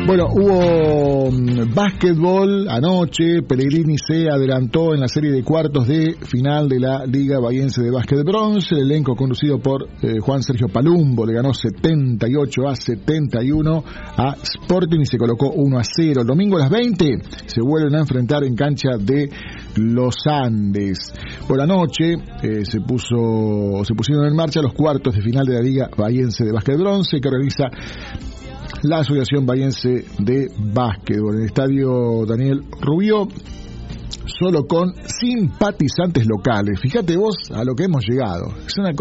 Bueno, hubo básquetbol anoche. Pellegrini se adelantó en la serie de cuartos de final de la Liga Bahiense de Básquet Bronce. El elenco conducido por Juan Sergio Palumbo le ganó 78-71 a Sporting y se colocó 1-0. El domingo a las 20 se vuelven a enfrentar en cancha de Los Andes. Por anoche se pusieron en marcha los cuartos de final de la Liga Bahiense de Básquet Bronce, que organiza la Asociación Bahiense de Básquetbol en el estadio Daniel Rubió, solo con simpatizantes locales. Fíjate vos a lo que hemos llegado.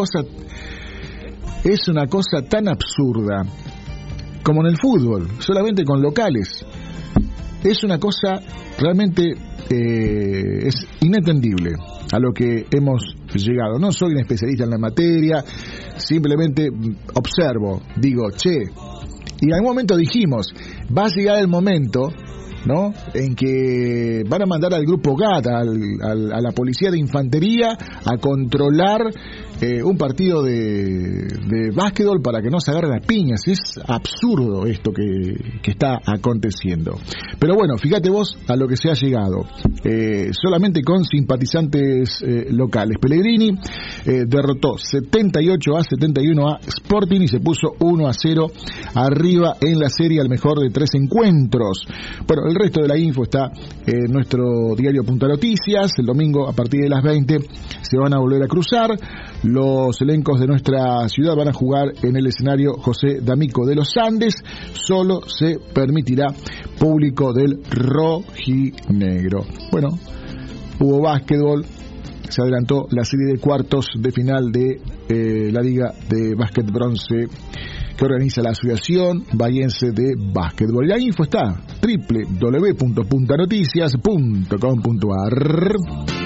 Es una cosa tan absurda como en el fútbol, solamente con locales. Es una cosa realmente es inentendible a lo que hemos llegado. No soy un especialista en la materia, simplemente observo, digo, y en algún momento dijimos, va a llegar el momento, ¿no?, en que van a mandar al grupo GAT, a la policía de infantería, a controlar un partido de básquetbol para que no se agarren las piñas. Es absurdo esto que está aconteciendo. Pero bueno, fíjate vos a lo que se ha llegado. Solamente con simpatizantes locales. Pellegrini derrotó 78-71 a Sporting y se puso 1-0 arriba en la serie al mejor de 3 encuentros. Bueno, el resto de la info está en nuestro diario Punta Noticias. El domingo a partir de las 20 se van a volver a cruzar. Los elencos de nuestra ciudad van a jugar en el escenario José D'Amico de los Andes. Solo se permitirá público del rojinegro. Bueno, hubo básquetbol. Se adelantó la serie de cuartos de final de la Liga de Básquet Bronce que organiza la Asociación Bahiense de Básquetbol. La info está www.puntanoticias.com.ar.